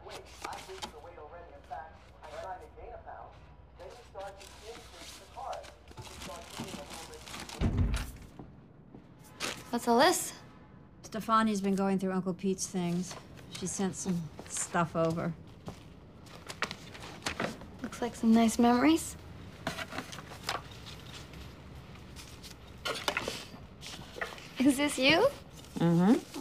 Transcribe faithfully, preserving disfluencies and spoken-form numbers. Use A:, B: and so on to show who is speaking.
A: weight. I've reached the weight already. In fact, I'm trying to gain a pound. Then you start to increase the carbs. You start eating a little bit.
B: What's all this?
C: Stefani's been going through Uncle Pete's things. She sent some stuff over.
B: Looks like some nice memories. Is this you?
C: Mm-hmm.